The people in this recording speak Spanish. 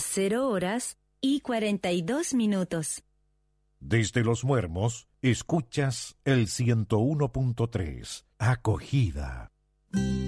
0:42. Desde Los Muermos, escuchas el 101.3, Acogida.